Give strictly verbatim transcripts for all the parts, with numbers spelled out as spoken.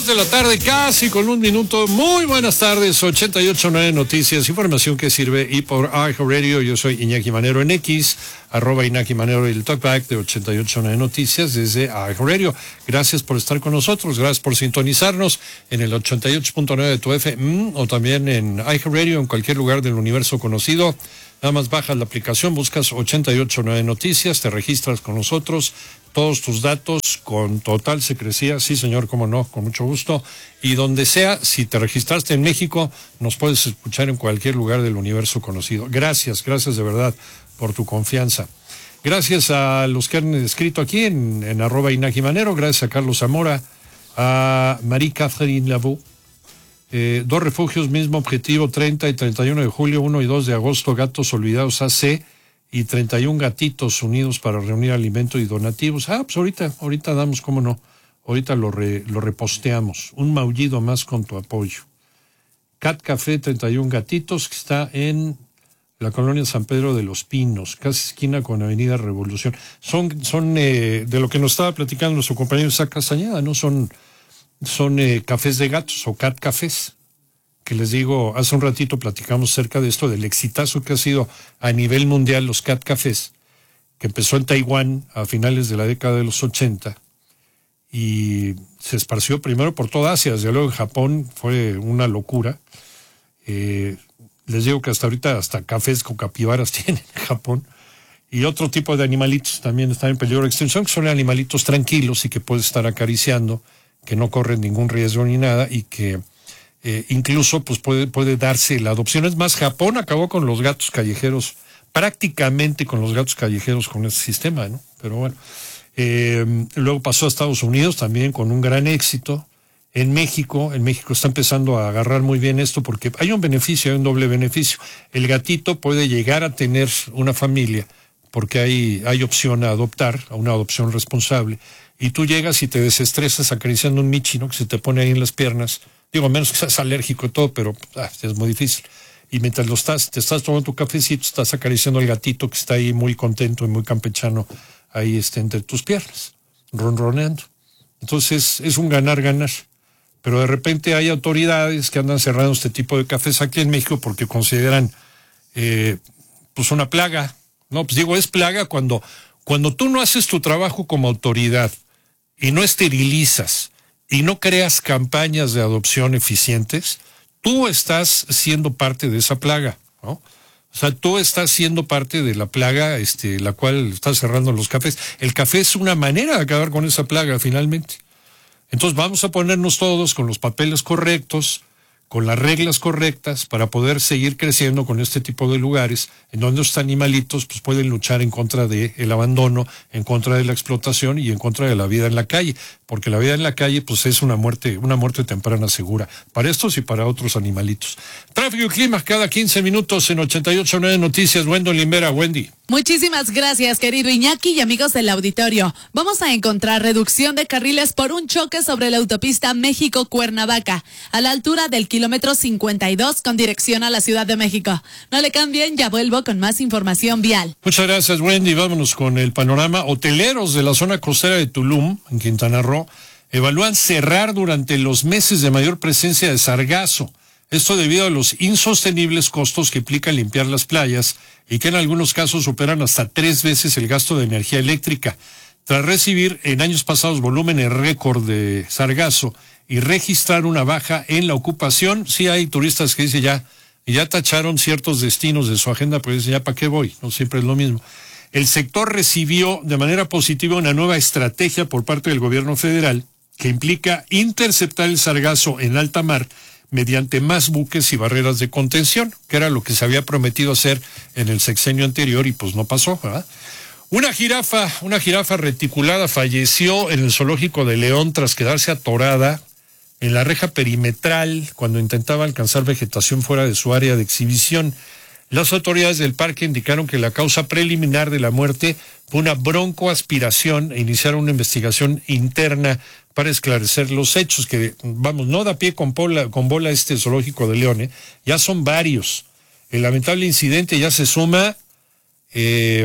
Dos de la tarde, casi con un minuto. Muy buenas tardes, ochenta y ocho punto nueve Noticias, información que sirve y por iHeartRadio. Yo soy Iñaki Manero en X, arroba Iñaki Manero y el talkback de ochenta y ocho punto nueve Noticias desde iHeartRadio. Gracias por estar con nosotros, gracias por sintonizarnos en el ochenta y ocho punto nueve de tu F M o también en iHeartRadio en cualquier lugar del universo conocido. Nada más bajas la aplicación, buscas ochenta y ocho punto nueve Noticias, te registras con nosotros, todos tus datos con total secrecía, sí señor, cómo no, con mucho gusto, y donde sea, si te registraste en México, nos puedes escuchar en cualquier lugar del universo conocido. Gracias, gracias de verdad por tu confianza. Gracias a los que han escrito aquí en, en arroba Iñaki Manero, gracias a Carlos Zamora, a Marie-Catherine Lavaux. Eh, dos refugios, mismo objetivo, treinta y treinta y uno de julio, uno y dos de agosto, Gatos Olvidados A C, y treinta y uno gatitos unidos para reunir alimento y donativos. Ah, pues ahorita, ahorita damos, cómo no, ahorita lo, re, lo reposteamos. Un maullido más con tu apoyo. Cat Café, treinta y uno gatitos, que está en la colonia San Pedro de los Pinos, casi esquina con Avenida Revolución. Son, son eh, de lo que nos estaba platicando nuestro compañero Isaac Castañeda, ¿no? Son... son eh, cafés de gatos o cat cafés, que les digo, hace un ratito platicamos acerca de esto, del exitazo que ha sido a nivel mundial los cat cafés, que empezó en Taiwán a finales de la década de los ochenta y se esparció primero por toda Asia, desde luego en Japón fue una locura. Eh, les digo que hasta ahorita hasta cafés con capibaras tienen en Japón. Y otro tipo de animalitos también están en peligro de extinción, que son animalitos tranquilos y que puedes estar acariciando, que no corren ningún riesgo ni nada y que eh, incluso pues puede, puede darse la adopción. Es más, Japón acabó con los gatos callejeros, prácticamente con los gatos callejeros con ese sistema, ¿no? Pero bueno, eh, luego pasó a Estados Unidos también con un gran éxito. En México, en México está empezando a agarrar muy bien esto porque hay un beneficio, hay un doble beneficio. El gatito puede llegar a tener una familia porque hay, hay opción a adoptar, a una adopción responsable. Y tú llegas y te desestresas acariciando un michi, ¿no? Que se te pone ahí en las piernas. Digo, a menos que seas alérgico y todo, pero ah, es muy difícil. Y mientras lo estás, te estás tomando tu cafecito, estás acariciando al gatito que está ahí muy contento y muy campechano, ahí este, entre tus piernas, ronroneando. Entonces es un ganar-ganar. Pero de repente hay autoridades que andan cerrando este tipo de cafés aquí en México porque consideran eh, pues una plaga. No, pues digo, es plaga cuando, cuando tú no haces tu trabajo como autoridad y no esterilizas y no creas campañas de adopción eficientes, tú estás siendo parte de esa plaga, ¿no? O sea, tú estás siendo parte de la plaga, este, la cual está cerrando los cafés. El café es una manera de acabar con esa plaga, finalmente. Entonces vamos a ponernos todos con los papeles correctos, con las reglas correctas para poder seguir creciendo con este tipo de lugares en donde estos animalitos pues pueden luchar en contra del abandono, en contra de la explotación y en contra de la vida en la calle, porque la vida en la calle pues es una muerte, una muerte temprana segura para estos y para otros animalitos. Tráfico y clima cada quince minutos en ochenta y ocho punto nueve Noticias. Wendell Limbera, Wendy. Muchísimas gracias, querido Iñaki y amigos del auditorio. Vamos a encontrar reducción de carriles por un choque sobre la autopista México-Cuernavaca, a la altura del kilómetro cincuenta y dos con dirección a la Ciudad de México. No le cambien, ya vuelvo con más información vial. Muchas gracias, Wendy. Vámonos con el panorama. Hoteleros de la zona costera de Tulum, en Quintana Roo, evalúan cerrar durante los meses de mayor presencia de sargazo. Esto debido a los insostenibles costos que implica limpiar las playas y que en algunos casos superan hasta tres veces el gasto de energía eléctrica. Tras recibir en años pasados volúmenes récord de sargazo y registrar una baja en la ocupación, sí hay turistas que dicen ya, ya tacharon ciertos destinos de su agenda, pues dicen ya para qué voy, no siempre es lo mismo. El sector recibió de manera positiva una nueva estrategia por parte del gobierno federal que implica interceptar el sargazo en alta mar mediante más buques y barreras de contención, que era lo que se había prometido hacer en el sexenio anterior y pues no pasó, ¿verdad? Una jirafa, una jirafa reticulada falleció en el zoológico de León tras quedarse atorada en la reja perimetral cuando intentaba alcanzar vegetación fuera de su área de exhibición. Las autoridades del parque indicaron que la causa preliminar de la muerte fue una broncoaspiración e iniciaron una investigación interna para esclarecer los hechos, que, vamos, no da pie con bola, con bola este zoológico de León, ¿eh? Ya son varios. El lamentable incidente ya se suma eh,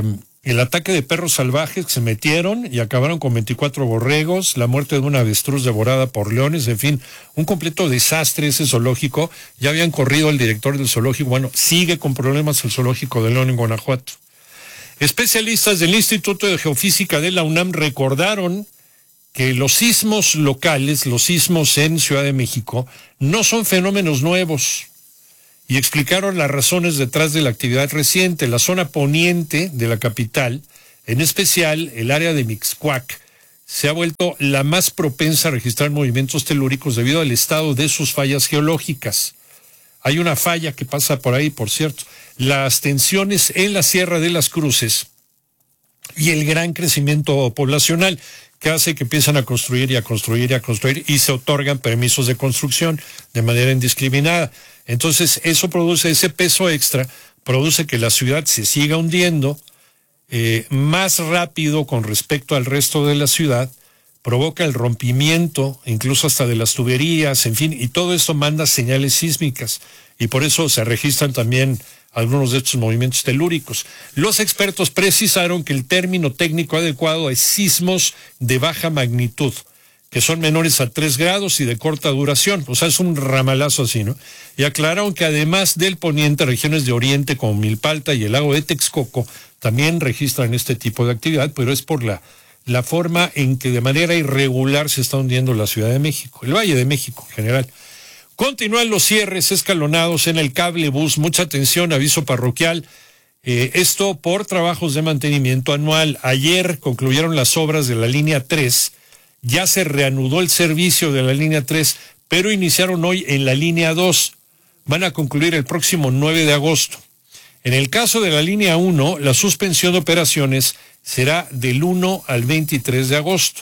el ataque de perros salvajes que se metieron y acabaron con veinticuatro borregos, la muerte de una avestruz devorada por leones, en fin, un completo desastre ese zoológico. Ya habían corrido el director del zoológico, bueno, sigue con problemas el zoológico de León en Guanajuato. Especialistas del Instituto de Geofísica de la UNAM recordaron que los sismos locales, los sismos en Ciudad de México, no son fenómenos nuevos. Y explicaron las razones detrás de la actividad reciente. La zona poniente de la capital, en especial el área de Mixcoac, se ha vuelto la más propensa a registrar movimientos telúricos debido al estado de sus fallas geológicas. Hay una falla que pasa por ahí, por cierto. Las tensiones en la Sierra de las Cruces y el gran crecimiento poblacional que hace que empiezan a construir y a construir y a construir y se otorgan permisos de construcción de manera indiscriminada. Entonces eso produce, ese peso extra, produce que la ciudad se siga hundiendo eh, más rápido con respecto al resto de la ciudad, provoca el rompimiento, incluso hasta de las tuberías, en fin, y todo esto manda señales sísmicas, y por eso se registran también algunos de estos movimientos telúricos. Los expertos precisaron que el término técnico adecuado es sismos de baja magnitud, que son menores a tres grados y de corta duración, o sea, es un ramalazo así, ¿no? Y aclararon que además del poniente, regiones de oriente como Milpalta y el lago de Texcoco también registran este tipo de actividad, pero es por la, la forma en que de manera irregular se está hundiendo la Ciudad de México, el Valle de México en general. Continúan los cierres escalonados en el cable bus, mucha atención, aviso parroquial, eh, esto por trabajos de mantenimiento anual. Ayer concluyeron las obras de la línea tres, ya se reanudó el servicio de la línea tres, pero iniciaron hoy en la línea dos. Van a concluir el próximo nueve de agosto. En el caso de la línea uno, la suspensión de operaciones será del uno al veintitrés de agosto.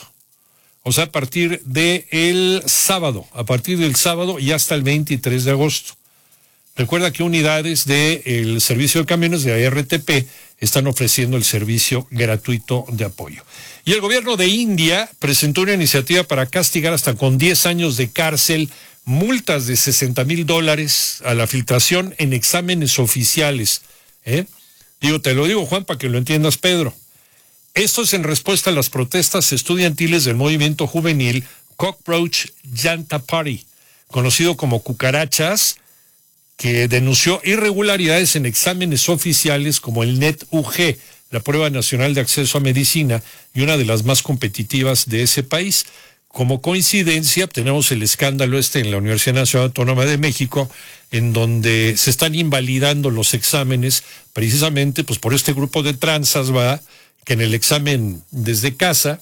O sea, a partir del sábado, a partir del sábado y hasta el veintitrés de agosto. Recuerda que unidades del servicio de camiones de A R T P están ofreciendo el servicio gratuito de apoyo. Y el gobierno de India presentó una iniciativa para castigar hasta con diez años de cárcel, multas de sesenta mil dólares a la filtración en exámenes oficiales. ¿Eh? Digo, te lo digo, Juan, para que lo entiendas, Pedro. Esto es en respuesta a las protestas estudiantiles del movimiento juvenil Cockroach Janta Party, conocido como Cucarachas, que denunció irregularidades en exámenes oficiales como el N E T U G, la Prueba Nacional de Acceso a Medicina, y una de las más competitivas de ese país. Como coincidencia, tenemos el escándalo este en la Universidad Nacional Autónoma de México, en donde se están invalidando los exámenes, precisamente pues por este grupo de tranzas, va, que en el examen desde casa,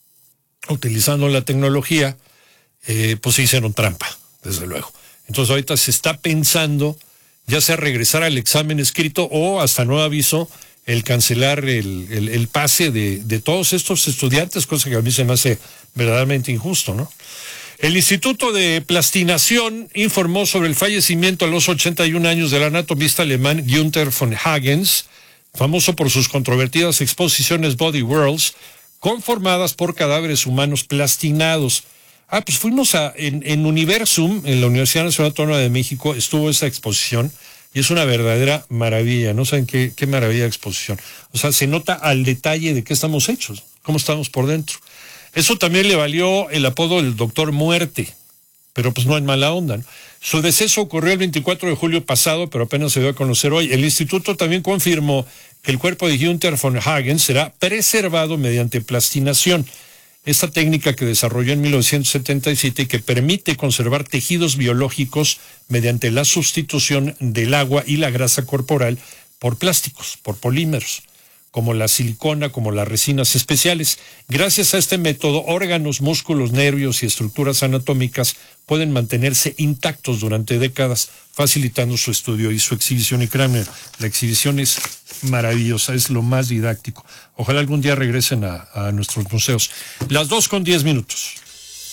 utilizando la tecnología, eh, pues se hicieron trampa, desde luego. Entonces ahorita se está pensando ya sea regresar al examen escrito o, hasta nuevo aviso, el cancelar el, el, el pase de, de todos estos estudiantes, cosa que a mí se me hace verdaderamente injusto, ¿no? El Instituto de Plastinación informó sobre el fallecimiento a los ochenta y un años del anatomista alemán Günther von Hagens, famoso por sus controvertidas exposiciones Body Worlds, conformadas por cadáveres humanos plastinados. Ah, pues fuimos a, en, en Universum, en la Universidad Nacional Autónoma de México, estuvo esa exposición, y es una verdadera maravilla, no saben qué, qué maravilla de exposición. O sea, se nota al detalle de qué estamos hechos, cómo estamos por dentro. Eso también le valió el apodo del Doctor Muerte, pero pues no en mala onda, ¿no? Su deceso ocurrió el veinticuatro de julio pasado, pero apenas se dio a conocer hoy. El instituto también confirmó que el cuerpo de Günther von Hagens será preservado mediante plastinación, esta técnica que desarrolló en mil novecientos setenta y siete y que permite conservar tejidos biológicos mediante la sustitución del agua y la grasa corporal por plásticos, por polímeros, como la silicona, como las resinas especiales. Gracias a este método, órganos, músculos, nervios y estructuras anatómicas pueden mantenerse intactos durante décadas, facilitando su estudio y su exhibición. Y créanme, la exhibición es maravillosa, es lo más didáctico. Ojalá algún día regresen a, a nuestros museos. Las dos con diez minutos.